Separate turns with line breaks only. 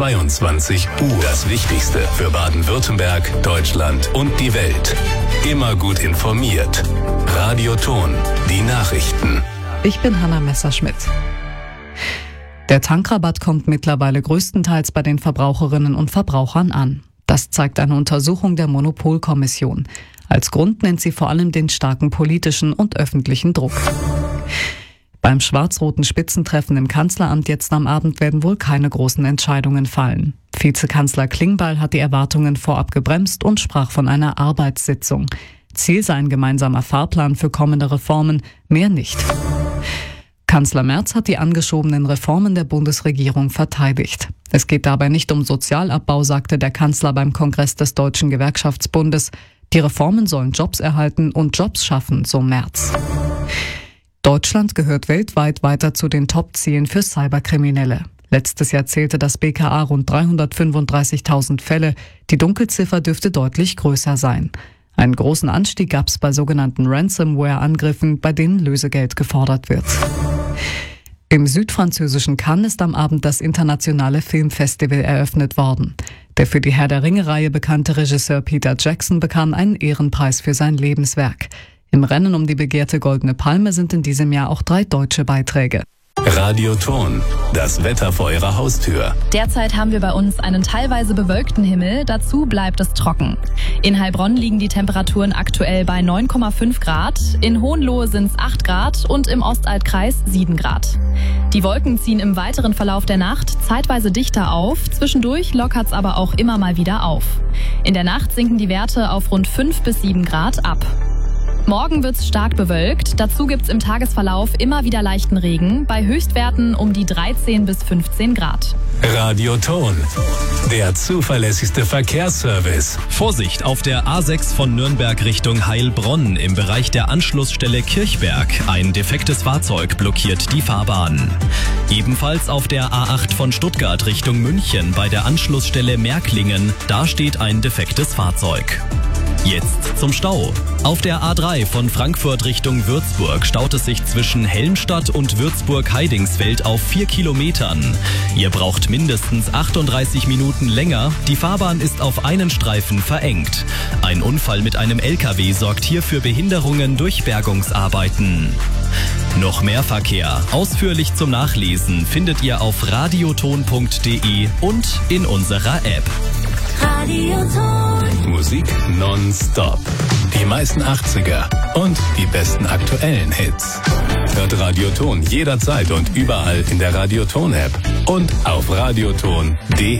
22 Uhr. Das Wichtigste für Baden-Württemberg, Deutschland und die Welt. Immer gut informiert. Radio Ton, die Nachrichten.
Ich bin Hanna Messerschmidt. Der Tankrabatt kommt mittlerweile größtenteils bei den Verbraucherinnen und Verbrauchern an. Das zeigt eine Untersuchung der Monopolkommission. Als Grund nennt sie vor allem den starken politischen und öffentlichen Druck. Beim schwarz-roten Spitzentreffen im Kanzleramt jetzt am Abend werden wohl keine großen Entscheidungen fallen. Vizekanzler Klingbeil hat die Erwartungen vorab gebremst und sprach von einer Arbeitssitzung. Ziel sei ein gemeinsamer Fahrplan für kommende Reformen, mehr nicht. Kanzler Merz hat die angeschobenen Reformen der Bundesregierung verteidigt. Es geht dabei nicht um Sozialabbau, sagte der Kanzler beim Kongress des Deutschen Gewerkschaftsbundes. Die Reformen sollen Jobs erhalten und Jobs schaffen, so Merz. Deutschland gehört weltweit weiter zu den Top-Zielen für Cyberkriminelle. Letztes Jahr zählte das BKA rund 335.000 Fälle. Die Dunkelziffer dürfte deutlich größer sein. Einen großen Anstieg gab es bei sogenannten Ransomware-Angriffen, bei denen Lösegeld gefordert wird. Im südfranzösischen Cannes ist am Abend das internationale Filmfestival eröffnet worden. Der für die Herr der Ringe-Reihe bekannte Regisseur Peter Jackson bekam einen Ehrenpreis für sein Lebenswerk. Im Rennen um die begehrte Goldene Palme sind in diesem Jahr auch 3 deutsche Beiträge.
Radio Ton, das Wetter vor Ihrer Haustür.
Derzeit haben wir bei uns einen teilweise bewölkten Himmel, dazu bleibt es trocken. In Heilbronn liegen die Temperaturen aktuell bei 9,5 Grad, in Hohenlohe sind es 8 Grad und im Ostaltkreis 7 Grad. Die Wolken ziehen im weiteren Verlauf der Nacht zeitweise dichter auf, zwischendurch lockert es aber auch immer mal wieder auf. In der Nacht sinken die Werte auf rund 5 bis 7 Grad ab. Morgen wird's stark bewölkt, dazu gibt's im Tagesverlauf immer wieder leichten Regen, bei Höchstwerten um die 13 bis 15 Grad.
Radio Ton, der zuverlässigste Verkehrsservice.
Vorsicht auf der A6 von Nürnberg Richtung Heilbronn im Bereich der Anschlussstelle Kirchberg. Ein defektes Fahrzeug blockiert die Fahrbahn. Ebenfalls auf der A8 von Stuttgart Richtung München bei der Anschlussstelle Märklingen. Da steht ein defektes Fahrzeug. Jetzt zum Stau. Auf der A3 von Frankfurt Richtung Würzburg staut es sich zwischen Helmstadt und Würzburg-Heidingsfeld auf 4 Kilometern. Ihr braucht mindestens 38 Minuten länger. Die Fahrbahn ist auf einen Streifen verengt. Ein Unfall mit einem LKW sorgt hier für Behinderungen durch Bergungsarbeiten. Noch mehr Verkehr, ausführlich zum Nachlesen, findet ihr auf radioton.de und in unserer App.
Radioton. Musik nonstop. Die meisten 80er und die besten aktuellen Hits. Hört Radioton jederzeit und überall in der Radioton-App und auf radioton.de.